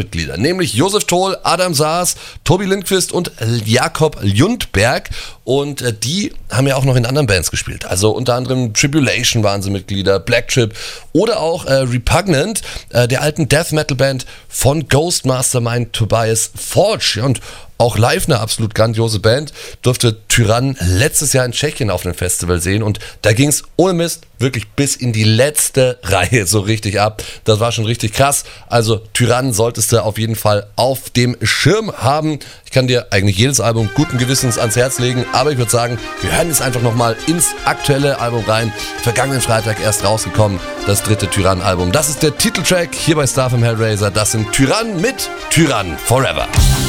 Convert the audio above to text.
Mitglieder, nämlich Josef Toll, Adam Saas, Tobi Lindquist und Jakob Ljungberg. Und die haben ja auch noch in anderen Bands gespielt. Also unter anderem Tribulation waren sie Mitglieder, Black Trip oder auch Repugnant, der alten Death Metal Band von Ghost Mastermind Tobias Forge. Ja, und auch live eine absolut grandiose Band. Durfte Tyrann letztes Jahr in Tschechien auf einem Festival sehen und da ging es ohne Mist wirklich bis in die letzte Reihe so richtig ab. Das war schon richtig krass. Also Tyrann solltest du auf jeden Fall auf dem Schirm haben. Ich kann dir eigentlich jedes Album guten Gewissens ans Herz legen, aber ich würde sagen, wir hören jetzt einfach nochmal ins aktuelle Album rein. Vergangenen Freitag erst rausgekommen, das 3. Tyrann-Album. Das ist der Titeltrack hier bei Star vom Hellraiser. Das sind Tyrann mit Tyrann Forever.